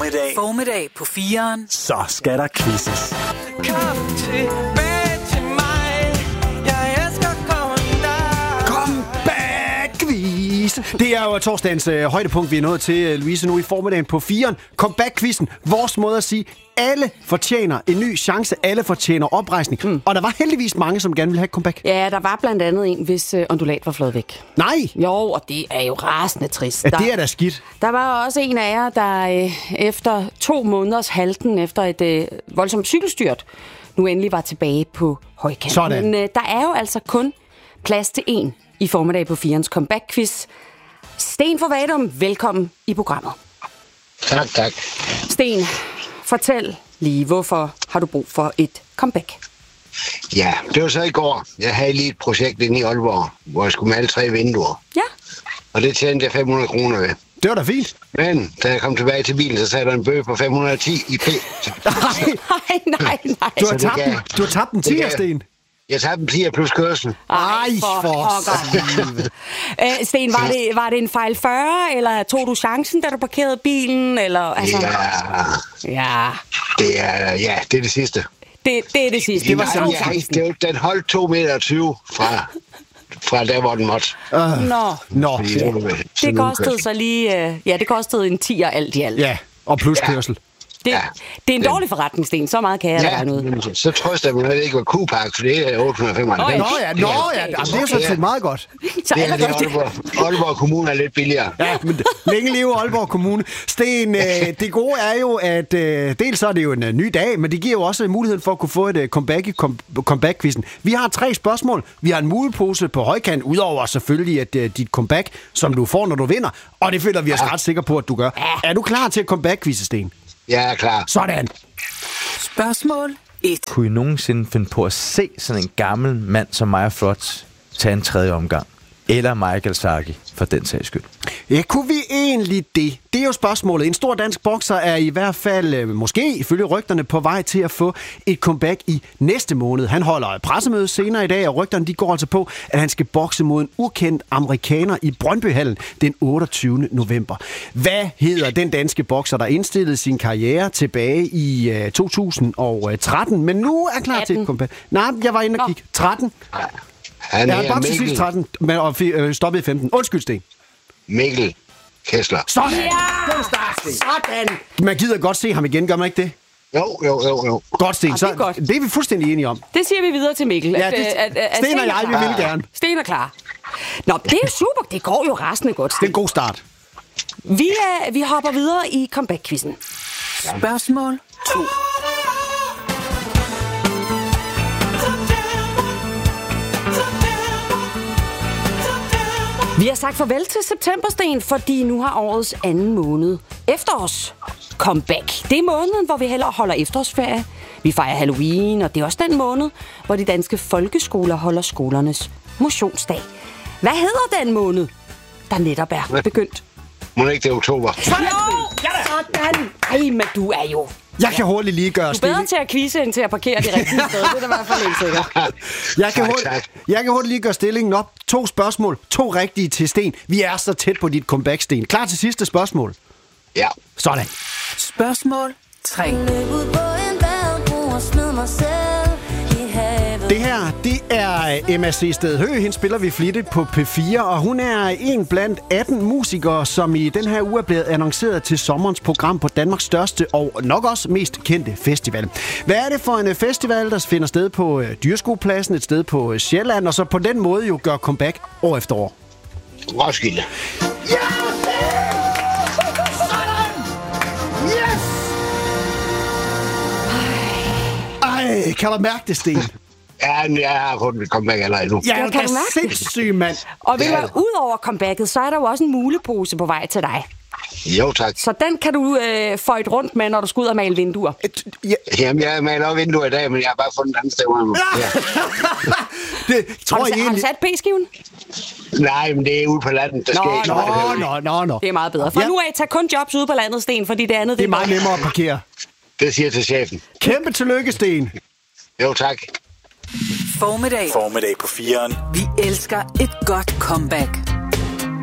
Formiddag på 4'eren. Så skal der quizzes. Kom tilbage til mig. Jeg elsker Comeback-quiz. Det er jo torsdagens højdepunkt, vi er nået til, Louise, nu i formiddagen på 4'eren. Comeback-quizzen. Vores måde at sige, alle fortjener en ny chance. Alle fortjener oprejsning. Og der var heldigvis mange, som gerne ville have et comeback. Ja, der var blandt andet en, hvis undulat var flået væk. Nej! Jo, og det er jo rasende trist. Ja, det er da skidt. Der var også en af jer, der efter 2 måneders halten, efter et voldsomt cykelstyrt, nu endelig var tilbage på højkant. Sådan. Men der er jo altså kun plads til en i formiddag på 4'erens comeback-quiz. Sten fra Vadum, velkommen i programmet. Tak. Sten, fortæl lige, hvorfor har du brug for et comeback? Ja, det var så i går. Jeg havde lige et projekt inde i Aalborg, hvor jeg skulle male 3 vinduer. Ja. Og det tjente jeg 500 kroner ved. Det var da fint. Men da jeg kom tilbage til bilen, så sagde der en bøde på 510 i p. Nej. Du har tabt en 10'er, Sten. Jeg tabte en 10'er plus kørsel. Ej, for Sten, var det en fejl 40, eller tog du chancen, da du parkerede bilen? Eller, altså... Ja. Det er det sidste. Det er det sidste. Det var så chancen. Den holdt 2,20 meter fra der, hvor den måtte. Nå. Det kostede så lige... det kostede en 10'er alt i alt. Ja, og plus kørsel. Det er en dårlig forretning, Sten. Så meget kan jeg der noget. Så trøster jeg mig, at det ikke var Q-Park, for det er 895. Nå ja, det er jo sådan set meget godt. Så Aalborg Kommune er lidt billigere. Ja, men længe leve Aalborg Kommune. Sten, det gode er jo, at dels så er det jo en ny dag, men det giver jo også muligheden for at kunne få et comeback i comeback-quizzen. Vi har 3 spørgsmål. Vi har en mulepose på højkant, udover selvfølgelig at dit comeback, som du får, når du vinder. Og det føler vi os ret sikre på, at du gør. Er du klar til at comeback-quizze, Sten? Jeg er klar. Sådan. Spørgsmål 1. Kunne I nogensinde finde på at se sådan en gammel mand som Maja Flot tage en 3. omgang? Eller Michael Saki, for den sags skyld? Ja, kunne vi egentlig det? Det er jo spørgsmålet. En stor dansk bokser er i hvert fald, måske ifølge rygterne, på vej til at få et comeback i næste måned. Han holder pressemøde senere i dag, og rygterne de går altså på, at han skal bokse mod en ukendt amerikaner i Brøndbyhallen den 28. november. Hvad hedder den danske bokser, der indstillede sin karriere tilbage i 2013, men nu er klar 18. til et comeback? Nej, jeg var inde og kigge. 13. Han Jeg har er bare til sidst 13, men stoppet i 15. Undskyld, Sten. Mikkel Kessler. Sådan! Sådan! Man gider godt se ham igen, gør man ikke det? Jo. Godt, Sten. Det er godt. Det er vi fuldstændig enige om. Det siger vi videre til Mikkel. Ja, Sten og jeg, vi vil gerne. Sten er klar. Nå, det er super. Det går jo rasende godt, Sten. Det er en god start. Vi hopper videre i comeback-quizzen. Spørgsmål 2. Vi har sagt farvel til september, Sten, fordi nu har årets anden måned efterårs comeback. Det er måneden, hvor vi hellere holder efterårsferie. Vi fejrer Halloween, og det er også den måned, hvor de danske folkeskoler holder skolernes motionsdag. Hvad hedder den måned, der netop er begyndt? Må ikke det er oktober? Sådan! Ej, men du er jo... Jeg kan hurtigt lige gøre Du er bedre til at quizze, end til at parkere de rigtige steder. Det er da i hvert fald helt sikkert. Jeg kan hurtigt lige gøre stillingen op. 2 spørgsmål, 2 rigtige til Sten. Vi er så tæt på dit comeback, Sten. Klar til sidste spørgsmål? Ja. Sådan. Spørgsmål 3. Det her, det er MSC Stedhø. Hende spiller vi flittigt på P4, og hun er en blandt 18 musikere, som i den her uge er blevet annonceret til sommerens program på Danmarks største og nok også mest kendte festival. Hvad er det for en festival, der finder sted på Dyrskuepladsen, et sted på Sjælland, og så på den måde jo gør comeback år efter år? Roskilde. Ja! Yes! Ej, kan du mærke det, Sten? Ja, jeg har fået mit comeback allerede nu. Ja, kan du mærke det? sindssyg, mand. Og ved du hvad, ud over comebacket, så er der jo også en mulepose på vej til dig. Jo, tak. Så den kan du føjte rundt med, når du skal ud og male vinduer. Jamen, jeg maler også vinduer i dag, men jeg har bare fundet et andet sted. Det tror Har jeg du egentlig... sat p-skiven? Nej, men det er ude på landet, der sker ikke noget. Nå. Det er meget bedre. Fra nu af, tag kun jobs ude på landet, Sten, fordi det andet... Det er meget nemmere at parkere. Det siger jeg til chefen. Kæmpe tillykke, Sten. Jo, tak. Formiddag På 4'eren. Vi elsker et godt comeback.